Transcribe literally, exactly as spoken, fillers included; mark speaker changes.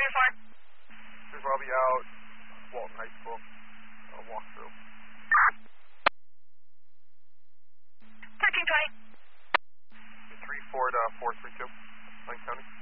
Speaker 1: Uniform.
Speaker 2: Here's where I'll be out. Walton High School. I'll walk through.
Speaker 1: thirteen twenty.
Speaker 2: three four to four three two. Lane County.